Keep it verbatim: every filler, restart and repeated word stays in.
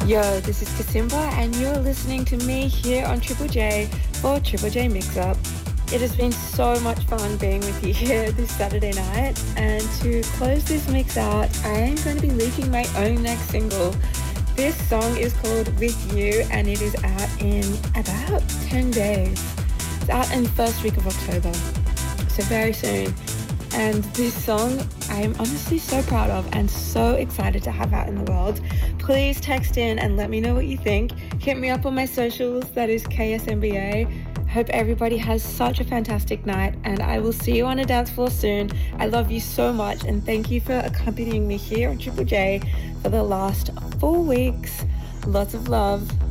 Yo, this is Kasimba, and you're listening to me here on Triple J for Triple J Mix Up. It has been so much fun being with you here this Saturday night, and to close this mix out, I am going to be leaking my own next single. This song is called With You, and it is out in about ten days. It's out in the first week of October, so very soon. And this song I am honestly so proud of and so excited to have out in the world. Please text in and let me know what you think. Hit me up on my socials, that is K S M B A. Hope everybody has such a fantastic night, and I will see you on a dance floor soon. I love you so much, and thank you for accompanying me here on Triple J for the last four weeks. Lots of love.